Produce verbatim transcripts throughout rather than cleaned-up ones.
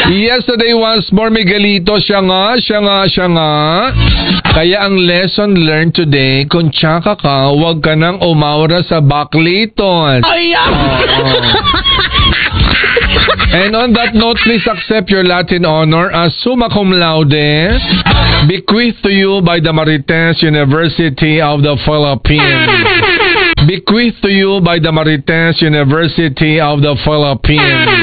Yesterday once more, Miguelito, siya nga, siya nga, siya nga. Kaya ang lesson learned today, kung tsaka ka, huwag ka nang umaura sa backliton. Ayan! And on that note, please accept your Latin honor as summa cum laude, bequeathed to you by the Marites University of the Philippines. Bequeathed to you by the Marites University of the Philippines.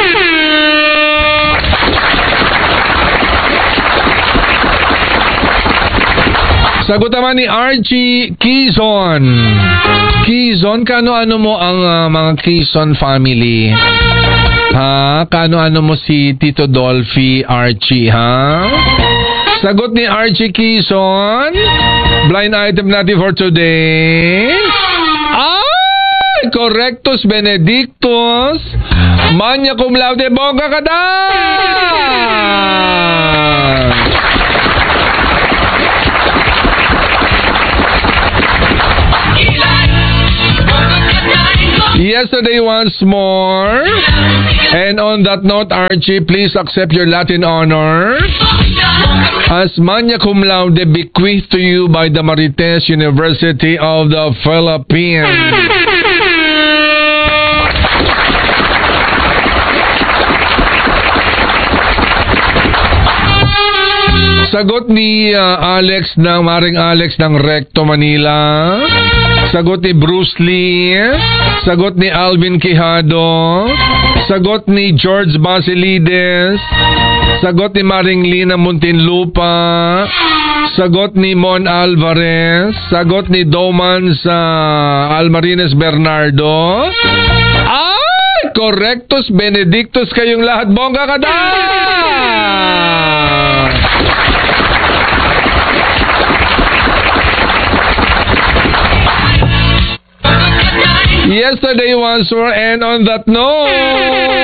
Sagot naman ni Archie Quezon. Quezon, kano-ano mo ang uh, mga Quezon family? Ha? Kano-ano mo si Tito Dolphy, Archie, ha? Sagot ni Archie Quezon. Blind item natin for today. Ay! Correctus Benedictus. Magna cum laude, bongga ka da! Yesterday once more. And on that note, Archie, please accept your Latin honor as magna cum laude, bequeathed to you by the Marites University of the Philippines. Sagot ni uh, Alex ng Maring Alex ng Recto Manila. Sagot ni Bruce Lee. Sagot ni Alvin Quijado. Sagot ni George Basilides. Sagot ni Maring Lina Muntinlupa. Sagot ni Mon Alvarez. Sagot ni Doman sa Almarines Bernardo. Ay! Correctus Benedictus kayong lahat. Bongga ka da! Yesterday once more, and on that note,